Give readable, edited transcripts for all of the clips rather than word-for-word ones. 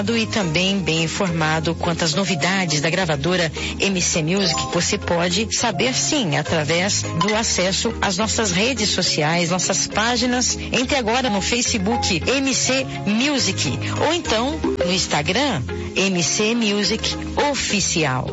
E também bem informado quanto às novidades da gravadora MC Music, você pode saber sim através do acesso às nossas redes sociais, nossas páginas. Entre agora no Facebook MC Music ou então no Instagram MC Music Oficial.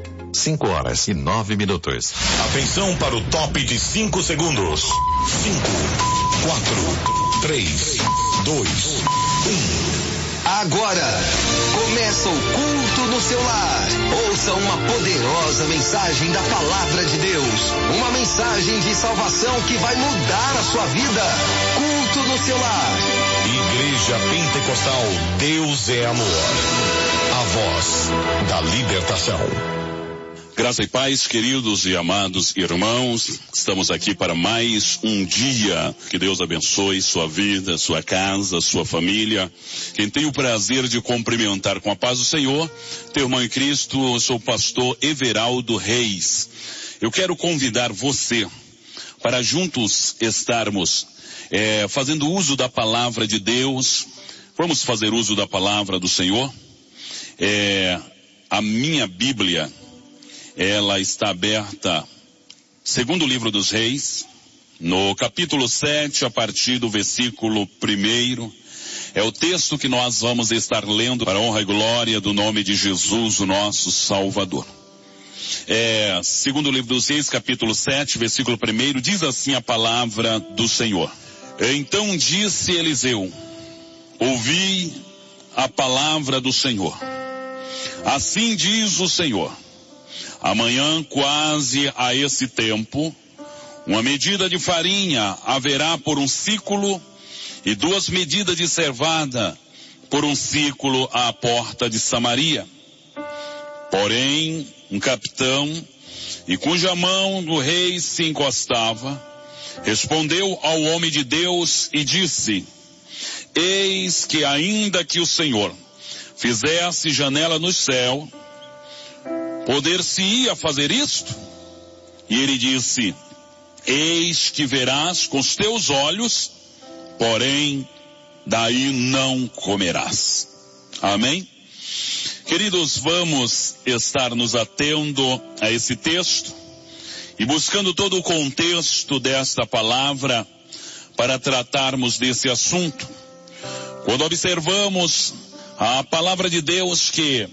5h09. Atenção para o top de 5 segundos. 5, 4, 3, 2, 1. Agora, começa o culto no seu lar. Ouça uma poderosa mensagem da Palavra de Deus. Uma mensagem de salvação que vai mudar a sua vida. Culto no seu lar. Igreja Pentecostal, Deus é amor. A voz da libertação. Graça e paz, queridos e amados irmãos, estamos aqui para mais um dia. Que Deus abençoe sua vida, sua casa, sua família. Quem tem o prazer de cumprimentar com a paz do Senhor, teu irmão em Cristo, eu sou o pastor Everaldo Reis. Eu quero convidar você para juntos estarmos fazendo uso da palavra de Deus. Vamos fazer uso da palavra do Senhor. A minha Bíblia, ela está aberta, segundo o livro dos Reis, no capítulo 7, a partir do versículo 1. É o texto que nós vamos estar lendo para a honra e glória do nome de Jesus, o nosso Salvador. Segundo o livro dos Reis, capítulo 7, versículo 1, diz assim a palavra do Senhor. Então disse Eliseu: ouvi a palavra do Senhor. Assim diz o Senhor: amanhã, quase a esse tempo, uma medida de farinha haverá por um ciclo e 2 medidas de cevada por um ciclo à porta de Samaria. Porém, um capitão, e cuja mão do rei se encostava, respondeu ao homem de Deus e disse: eis que ainda que o Senhor fizesse janela no céu, poder-se-ia fazer isto? E ele disse: eis que verás com os teus olhos, porém daí não comerás. Amém? Queridos, vamos estar nos atendo a esse texto e buscando todo o contexto desta palavra para tratarmos desse assunto. Quando observamos a palavra de Deus, que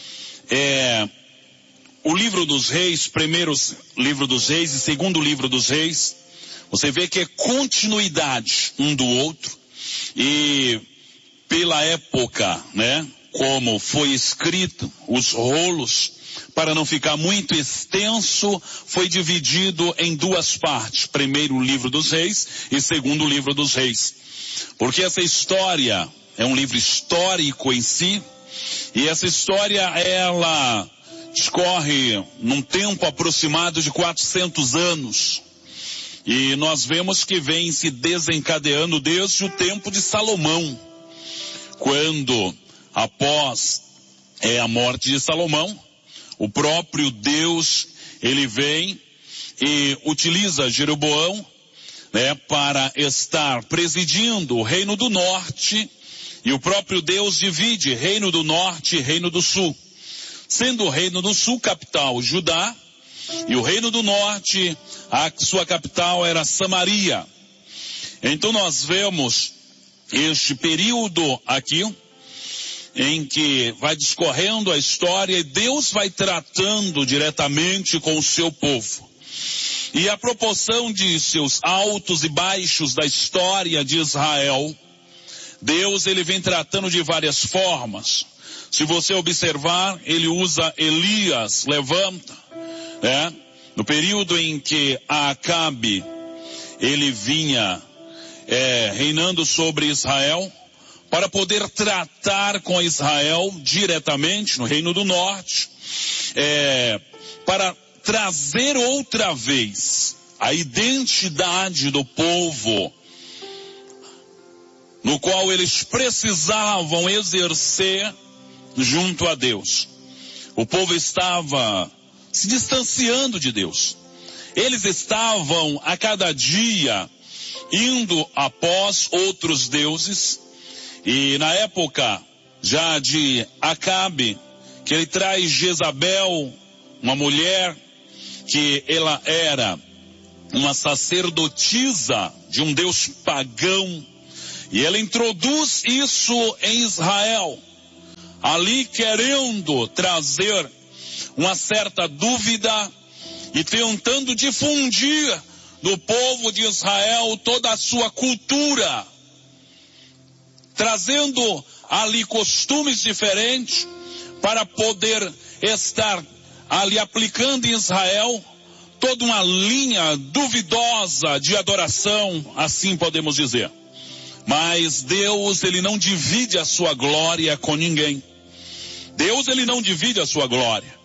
o livro dos Reis, primeiro livro dos Reis e segundo livro dos Reis, você vê que é continuidade um do outro. E pela época, como foi escrito, os rolos, para não ficar muito extenso, foi dividido em 2 partes. Primeiro o livro dos Reis e segundo o livro dos Reis. Porque essa história é um livro histórico em si, e essa história, ela discorre num tempo aproximado de 400 anos. E nós vemos que vem se desencadeando desde o tempo de Salomão, quando, após a morte de Salomão, o próprio Deus, ele vem e utiliza Jeroboão, para estar presidindo o reino do norte, e o próprio Deus divide reino do norte e reino do sul. Sendo o reino do sul capital Judá, e o reino do norte, a sua capital era Samaria. Então nós vemos este período aqui, em que vai discorrendo a história e Deus vai tratando diretamente com o seu povo. E a proporção de seus altos e baixos da história de Israel, Deus, ele vem tratando de várias formas. Se você observar, ele usa Elias, levanta, no período em que Acabe, ele vinha reinando sobre Israel, para poder tratar com Israel diretamente no reino do norte, para trazer outra vez a identidade do povo, no qual eles precisavam exercer junto a Deus. O povo estava se distanciando de Deus. Eles estavam a cada dia indo após outros deuses. E na época já de Acabe, que ele traz Jezabel, uma mulher que ela era uma sacerdotisa de um deus pagão, e ela introduz isso em Israel, ali querendo trazer uma certa dúvida e tentando difundir no povo de Israel toda a sua cultura, trazendo ali costumes diferentes para poder estar ali aplicando em Israel toda uma linha duvidosa de adoração, assim podemos dizer. Mas Deus, ele não divide a sua glória com ninguém. Deus, ele não divide a sua glória.